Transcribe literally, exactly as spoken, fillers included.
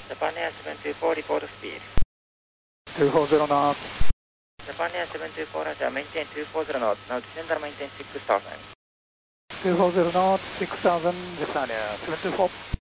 Japan Air seven two four, report speed. two four zero knots. Japan Air seven two four, Roger, maintain two four zero knots. Now descend and maintain six thousand. two four zero knots, six thousand, Japan Air seven two four.